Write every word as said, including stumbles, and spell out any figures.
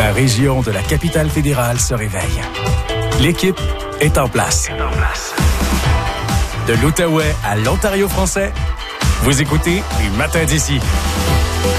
La région de la capitale fédérale se réveille. L'équipe est en place. De l'Outaouais à l'Ontario français, vous écoutez Les Matins d'ici.